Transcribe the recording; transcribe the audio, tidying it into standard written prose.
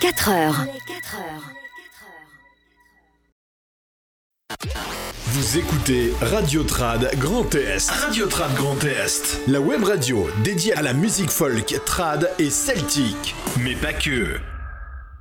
4 heures. Vous écoutez Radio Trad Grand Est. Radio Trad Grand Est. La web radio dédiée à la musique folk, trad et celtique. Mais pas que.